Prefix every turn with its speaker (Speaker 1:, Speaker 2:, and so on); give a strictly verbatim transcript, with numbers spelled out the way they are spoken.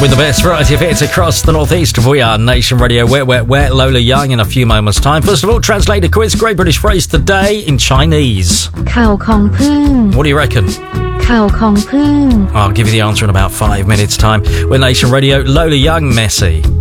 Speaker 1: with the best variety of hits across the northeast. We are Nation Radio. Where, where, where? Lola Young in a few moments' time. First of all, translator quiz. Great British phrase today in Chinese.
Speaker 2: เข่าของพึ่ง
Speaker 1: What do you reckon?
Speaker 2: เข่าของพึ่ง
Speaker 1: I'll give you the answer in about five minutes' time. We're Nation Radio. Lola Young, Messi.